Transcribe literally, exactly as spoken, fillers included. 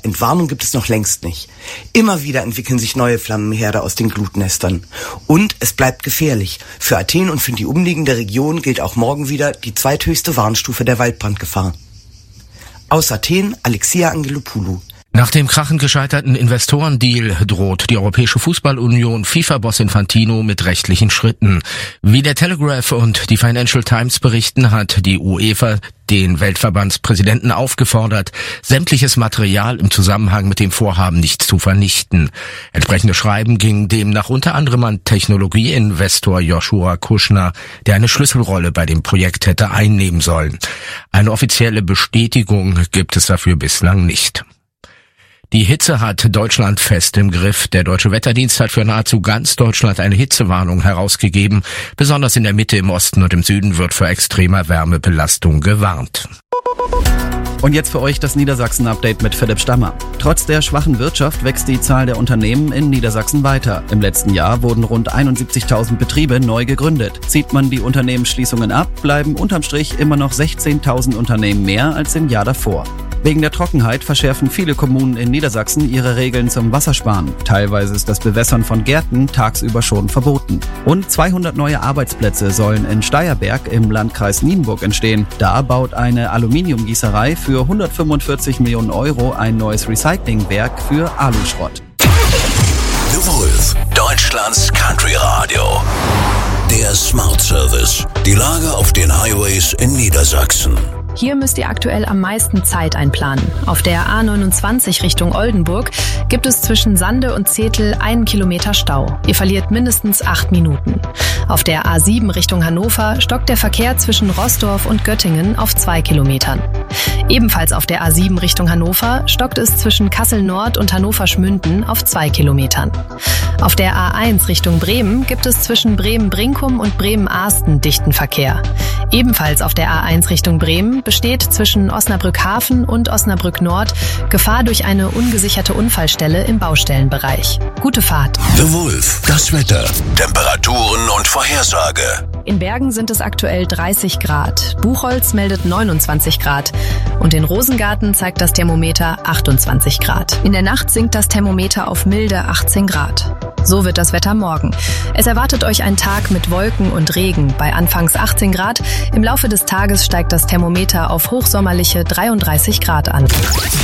Entwarnung gibt es noch längst nicht. Immer wieder entwickeln sich neue Flammenherde aus den Glutnestern. Und es bleibt gefährlich. Für Athen und für die umliegende Region gilt auch morgen wieder die zweithöchste Warnstufe der Waldbrandgefahr. Aus Athen, Alexia Angelopoulou. Nach dem krachend gescheiterten Investorendeal droht die Europäische Fußballunion FIFA-Boss Infantino mit rechtlichen Schritten. Wie der Telegraph und die Financial Times berichten, hat die UEFA den Weltverbandspräsidenten aufgefordert, sämtliches Material im Zusammenhang mit dem Vorhaben nicht zu vernichten. Entsprechende Schreiben gingen demnach unter anderem an Technologieinvestor Joshua Kushner, der eine Schlüsselrolle bei dem Projekt hätte einnehmen sollen. Eine offizielle Bestätigung gibt es dafür bislang nicht. Die Hitze hat Deutschland fest im Griff. Der Deutsche Wetterdienst hat für nahezu ganz Deutschland eine Hitzewarnung herausgegeben. Besonders in der Mitte, im Osten und im Süden wird vor extremer Wärmebelastung gewarnt. Und jetzt für euch das Niedersachsen-Update mit Philipp Stammer. Trotz der schwachen Wirtschaft wächst die Zahl der Unternehmen in Niedersachsen weiter. Im letzten Jahr wurden rund einundsiebzigtausend Betriebe neu gegründet. Zieht man die Unternehmensschließungen ab, bleiben unterm Strich immer noch sechzehntausend Unternehmen mehr als im Jahr davor. Wegen der Trockenheit verschärfen viele Kommunen in Niedersachsen ihre Regeln zum Wassersparen. Teilweise ist das Bewässern von Gärten tagsüber schon verboten. Rund zweihundert neue Arbeitsplätze sollen in Steierberg im Landkreis Nienburg entstehen. Da baut eine Aluminiumgießerei für hundertfünfundvierzig Millionen Euro ein neues Recyclingwerk für Aluschrott. The Wolf, Deutschlands Country Radio. Der Smart Service. Die Lage auf den Highways in Niedersachsen. Hier müsst ihr aktuell am meisten Zeit einplanen. Auf der A neunundzwanzig Richtung Oldenburg gibt es zwischen Sande und Zetel einen Kilometer Stau. Ihr verliert mindestens acht Minuten. Auf der A sieben Richtung Hannover stockt der Verkehr zwischen Roßdorf und Göttingen auf zwei Kilometern. Ebenfalls auf der A sieben Richtung Hannover stockt es zwischen Kassel-Nord und Hannover-Schmünden auf zwei Kilometern. Auf der A eins Richtung Bremen gibt es zwischen Bremen-Brinkum und Bremen-Ahsten dichten Verkehr. Ebenfalls auf der A eins Richtung Bremen besteht zwischen Osnabrück-Hafen und Osnabrück-Nord Gefahr durch eine ungesicherte Unfallstelle im Baustellenbereich. Gute Fahrt. The Wolf, das Wetter, Temperaturen und Vorhersage. In Bergen sind es aktuell dreißig Grad. Buchholz meldet neunundzwanzig Grad. Und in Rosengarten zeigt das Thermometer achtundzwanzig Grad. In der Nacht sinkt das Thermometer auf milde achtzehn Grad. So wird das Wetter morgen. Es erwartet euch ein Tag mit Wolken und Regen bei anfangs achtzehn Grad. Im Laufe des Tages steigt das Thermometer auf hochsommerliche dreiunddreißig Grad an.